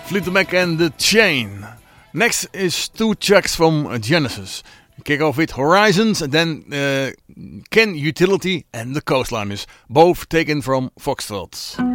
Fleetwood Mac and The Chain. Next is two tracks from Genesis. Kick off with Horizons and then Ken Utility and The Coastliners, both taken from Foxtrot.